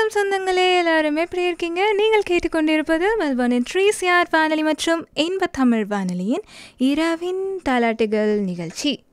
வணக்கம் சொந்தங்களே, எல்லாரும் எப்படி இருக்கீங்க? நீங்கள் கேட்டுக்கொண்டிருப்பது மெல்பர்னின் 3CR வானொலி மற்றும் இன்ப தமிழ் வானொலியின் இரவின் தாலாட்டுகள் நிகழ்ச்சி.